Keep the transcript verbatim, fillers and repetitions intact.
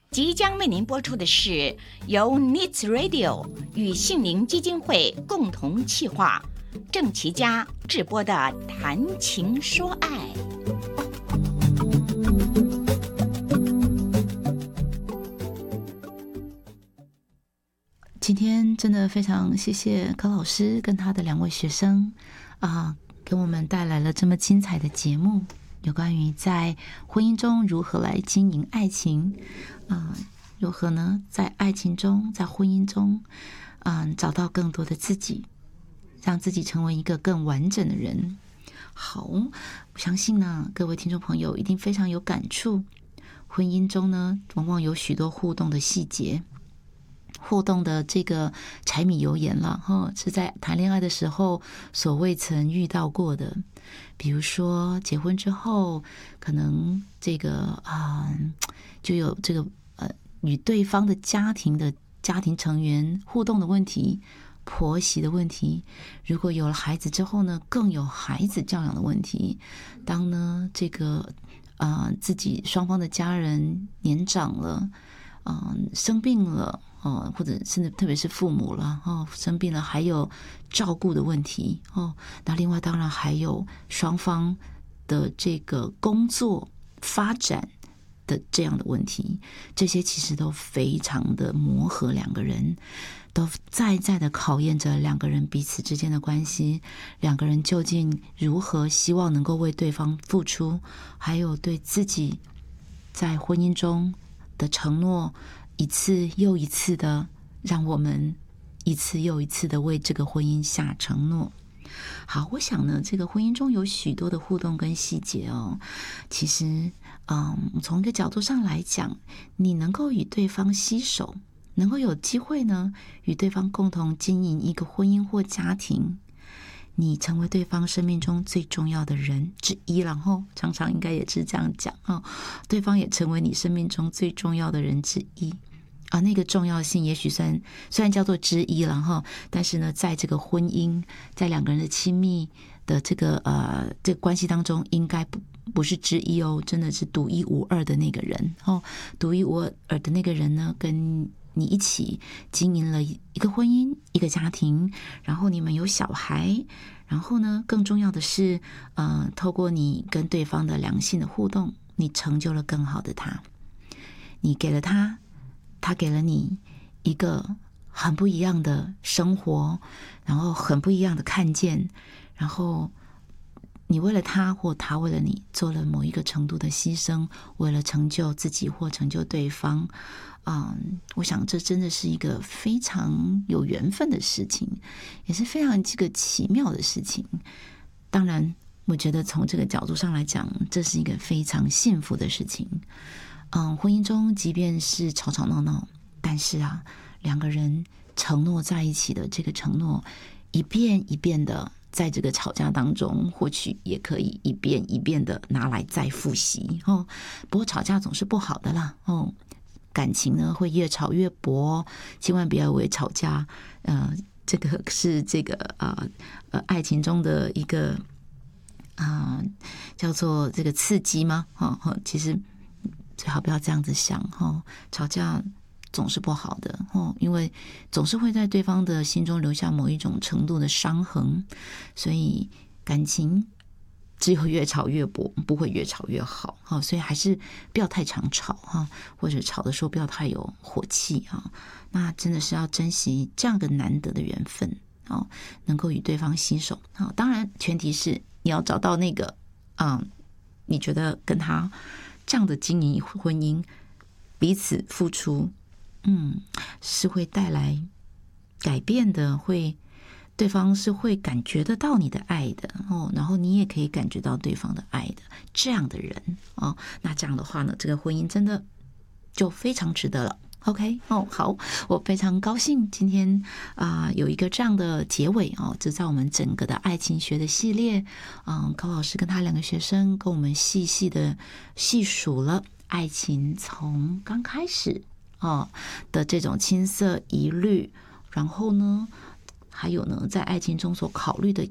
即将为您播出的是由 Needs Radio 与杏林基金会共同企划，郑琦家制播的《谈情说爱》。 今天真的非常谢谢柯老师跟他的两位学生啊，给我们带来了这么精彩的节目，有关于在婚姻中如何来经营爱情啊，如何呢在爱情中在婚姻中嗯找到更多的自己，让自己成为一个更完整的人。好，我相信呢各位听众朋友一定非常有感触，婚姻中呢往往有许多互动的细节，互动的这个柴米油盐了哈，是在谈恋爱的时候所未曾遇到过的。比如说结婚之后，可能这个啊、呃、就有这个呃与对方的家庭的家庭成员互动的问题，婆媳的问题。如果有了孩子之后呢，更有孩子教养的问题。当呢这个啊、呃、自己双方的家人年长了，嗯、呃，生病了。哦，或者甚至特别是父母了哦，生病了还有照顾的问题哦。那另外当然还有双方的这个工作发展的这样的问题，这些其实都非常的磨合两个人，都在在的考验着两个人彼此之间的关系，两个人究竟如何希望能够为对方付出，还有对自己在婚姻中的承诺，一次又一次的让我们一次又一次的为这个婚姻下承诺。好，我想呢这个婚姻中有许多的互动跟细节哦，其实嗯，从一个角度上来讲，你能够与对方携手，能够有机会呢与对方共同经营一个婚姻或家庭，你成为对方生命中最重要的人之一，然后常常应该也是这样讲哦，对方也成为你生命中最重要的人之一啊，那个重要性也许虽虽然叫做之一了哈，但是呢，在这个婚姻，在两个人的亲密的这个呃这个关系当中，应该不不是之一哦，真的是独一无二的那个人哦，独一无二的那个人呢，跟你一起经营了一个婚姻，一个家庭，然后你们有小孩，然后呢，更重要的是，呃，透过你跟对方的良性的互动，你成就了更好的他，你给了他。他给了你一个很不一样的生活，然后很不一样的看见，然后你为了他或他为了你做了某一个程度的牺牲，为了成就自己或成就对方。嗯，我想这真的是一个非常有缘分的事情，也是非常这个奇妙的事情。当然我觉得从这个角度上来讲，这是一个非常幸福的事情。嗯，婚姻中即便是吵吵闹闹，但是啊，两个人承诺在一起的这个承诺，一遍一遍的在这个吵架当中，或许也可以一遍一遍的拿来再复习哦。不过吵架总是不好的啦哦，感情呢会越吵越薄，千万不要为吵架，呃，这个是这个呃呃爱情中的一个啊、呃、叫做这个刺激吗？哦，其实。最好不要这样子想哦，吵架总是不好的哦，因为总是会在对方的心中留下某一种程度的伤痕，所以感情只有越吵越薄，不会越吵越好哦，所以还是不要太常吵哈，或者吵的时候不要太有火气啊，那真的是要珍惜这样个难得的缘分哦，能够与对方携手啊，当然前提是你要找到那个啊、嗯，你觉得跟他。这样的经营婚姻，彼此付出，嗯，是会带来改变的，会对方是会感觉得到你的爱的哦，然后你也可以感觉到对方的爱的，这样的人哦，那这样的话呢，这个婚姻真的就非常值得了。OK 哦，好，我非常高兴今天啊、呃、有一个这样的结尾哦，这在我们整个的爱情学的系列，嗯，高老师跟他两个学生跟我们细细的细数了爱情从刚开始哦的这种青涩疑虑，然后呢，还有呢在爱情中所考虑的